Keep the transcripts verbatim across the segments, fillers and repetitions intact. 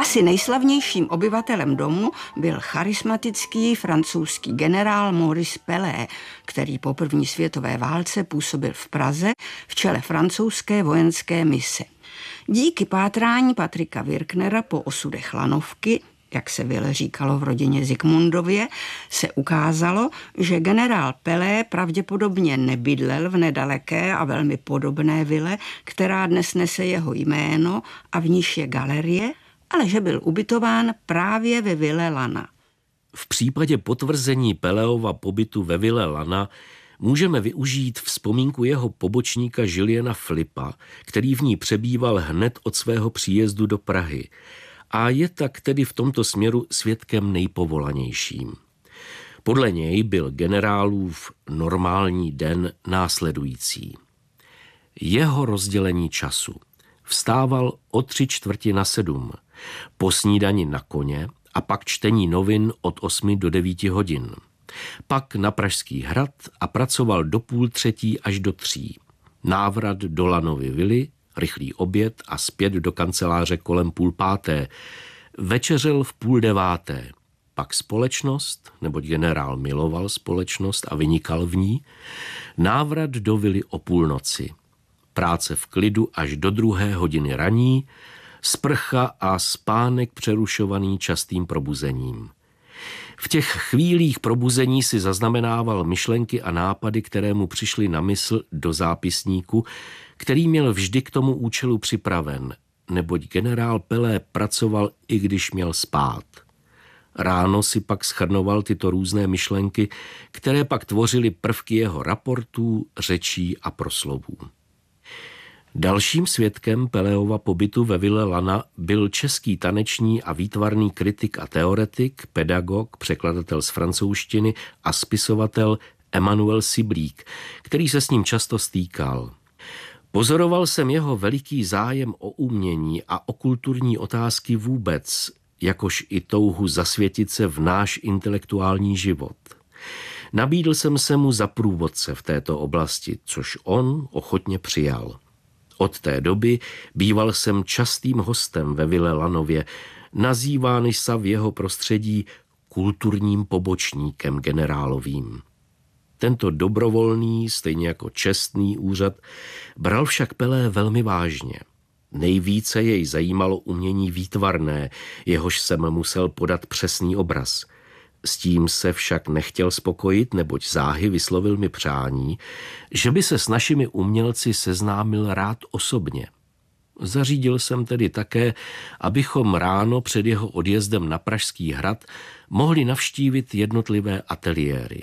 Asi nejslavnějším obyvatelem domu byl charismatický francouzský generál Maurice Pelé, který po první světové válce působil v Praze v čele francouzské vojenské mise. Díky pátrání Patrika Virknera po osudech lanovky, jak se vile říkalo v rodině Zikmundově, se ukázalo, že generál Pelé pravděpodobně nebydlel v nedaleké a velmi podobné vile, která dnes nese jeho jméno a v níž je galerie, ale že byl ubytován právě ve vile Lana. V případě potvrzení Peléova pobytu ve vile Lana můžeme využít vzpomínku jeho pobočníka Juliena Flipa, který v ní přebýval hned od svého příjezdu do Prahy a je tak tedy v tomto směru svědkem nejpovolanějším. Podle něj byl generálův normální den následující. Jeho rozdělení času. Vstával o tři čtvrti na sedm, po snídani na koně a pak čtení novin od osmi do devíti hodin. Pak na Pražský hrad a pracoval do půl třetí až do tří. Návrat do Lanovy vily, rychlý oběd a zpět do kanceláře kolem půl páté. Večeřel v půl deváté. Pak společnost, neboť generál miloval společnost a vynikal v ní. Návrat do vily o půlnoci. Práce v klidu až do druhé hodiny raní, sprcha a spánek přerušovaný častým probuzením. V těch chvílích probuzení si zaznamenával myšlenky a nápady, které mu přišly na mysl do zápisníku, který měl vždy k tomu účelu připraven, neboť generál Pelé pracoval, i když měl spát. Ráno si pak shrnoval tyto různé myšlenky, které pak tvořily prvky jeho raportů, řečí a proslovů. Dalším svědkem Peléova pobytu ve vile Lana byl český taneční a výtvarný kritik a teoretik, pedagog, překladatel z francouzštiny a spisovatel Emanuel Syblík, který se s ním často stýkal. Pozoroval jsem jeho veliký zájem o umění a o kulturní otázky vůbec, jakož i touhu zasvětit se v náš intelektuální život. Nabídl jsem se mu za průvodce v této oblasti, což on ochotně přijal. Od té doby býval jsem častým hostem ve vile Lanově, nazývány sa v jeho prostředí kulturním pobočníkem generálovým. Tento dobrovolný, stejně jako čestný úřad, bral však Pelé velmi vážně. Nejvíce jej zajímalo umění výtvarné, jehož jsem musel podat přesný obraz. S tím se však nechtěl spokojit, neboť záhy vyslovil mi přání, že by se s našimi umělci seznámil rád osobně. Zařídil jsem tedy také, abychom ráno před jeho odjezdem na Pražský hrad mohli navštívit jednotlivé ateliéry.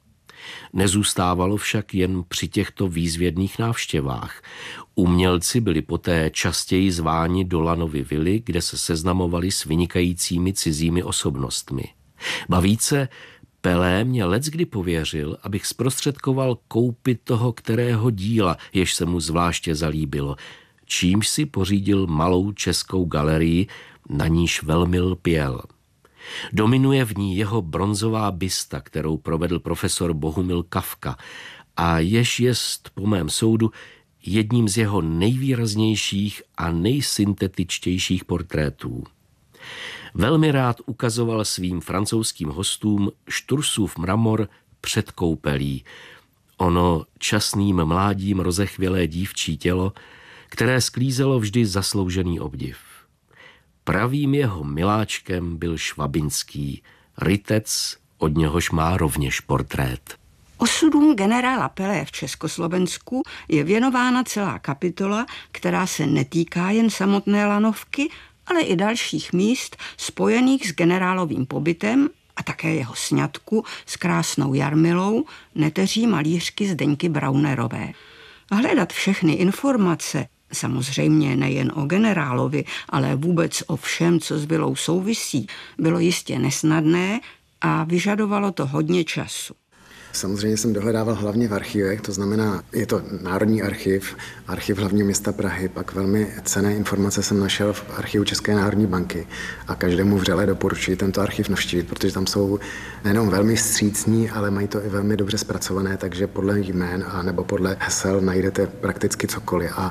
Nezůstávalo však jen při těchto výzvědných návštěvách. Umělci byli poté častěji zváni do Lanovy vily, kde se seznamovali s vynikajícími cizími osobnostmi. Ba více, Pelé mě leckdy pověřil, abych zprostředkoval koupi toho kterého díla, jež se mu zvláště zalíbilo, čímž si pořídil malou českou galerii, na níž velmi lpěl. Dominuje v ní jeho bronzová bysta, kterou provedl profesor Bohumil Kafka a jež jest po mém soudu jedním z jeho nejvýraznějších a nejsyntetičtějších portrétů. Velmi rád ukazoval svým francouzským hostům Štursův mramor před koupelí, ono časným mládím rozechvělé dívčí tělo, které sklízelo vždy zasloužený obdiv. Pravým jeho miláčkem byl Švabinský, rytec, od něhož má rovněž portrét. Osudům generála Pelé v Československu je věnována celá kapitola, která se netýká jen samotné lanovky, ale i dalších míst spojených s generálovým pobytem a také jeho sňatku s krásnou Jarmilou, neteří malířky Zdeňky Braunerové. Hledat všechny informace, samozřejmě nejen o generálovi, ale vůbec o všem, co s vilou souvisí, bylo jistě nesnadné a vyžadovalo to hodně času. Samozřejmě jsem dohledával hlavně v archivech, to znamená, je to Národní archiv, archiv hlavního města Prahy, pak velmi cenné informace jsem našel v archivu České národní banky a každému vřele doporučuji tento archiv navštívit, protože tam jsou nejenom velmi vstřícní, ale mají to i velmi dobře zpracované, takže podle jmén a nebo podle hesel najdete prakticky cokoliv a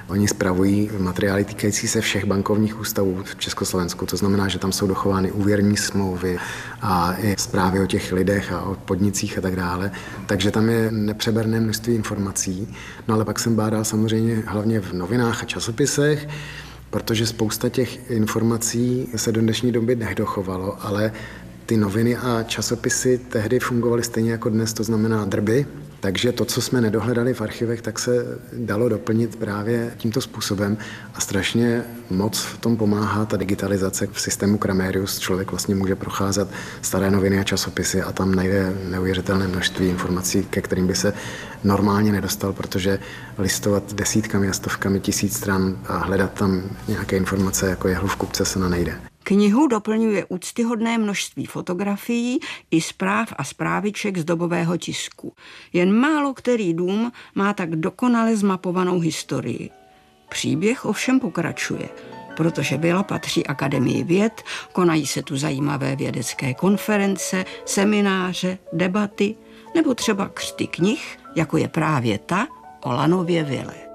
Oni spravují materiály týkající se všech bankovních ústavů v Československu. To znamená, že tam jsou dochovány úvěrní smlouvy a i zprávy o těch lidech a o podnicích a tak dále. Takže tam je nepřeberné množství informací. No ale pak jsem bádal samozřejmě hlavně v novinách a časopisech, protože spousta těch informací se do dnešní doby nedochovalo, ale ty noviny a časopisy tehdy fungovaly stejně jako dnes, to znamená drby. Takže to, co jsme nedohledali v archivech, tak se dalo doplnit právě tímto způsobem a strašně moc v tom pomáhá ta digitalizace v systému Kramerius. Člověk vlastně může procházet staré noviny a časopisy a tam najde neuvěřitelné množství informací, ke kterým by se normálně nedostal, protože listovat desítkami a stovkami tisíc stran a hledat tam nějaké informace jako jehlu v kupce se na nejde. Knihu doplňuje úctyhodné množství fotografií i zpráv a zpráviček z dobového tisku. Jen málo který dům má tak dokonale zmapovanou historii. Příběh ovšem pokračuje, protože vila patří Akademii věd, konají se tu zajímavé vědecké konference, semináře, debaty nebo třeba křty knih, jako je právě ta o Lanově vile.